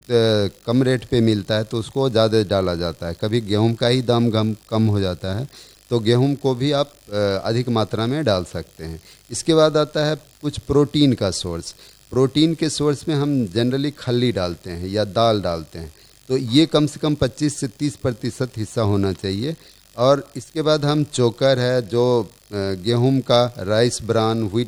कम rate पे मिलता है तो उसको ज़्यादा डाला जाता है। कभी गेहूं का ही दाम कम हो जाता है तो गेहूं को भी आप अधिक मात्रा में डाल सकते हैं। इसके बाद आता है कुछ प्रोटीन का सोर्स। प्रोटीन के सोर्स में हम जनरली खल्ली डालते हैं या दाल डालते हैं, तो ये कम से कम 25 से 30% हिस्सा होना चाहिए। और इसके बाद हम चोकर है जो गेहूं का, राइस ब्रान, व्हीट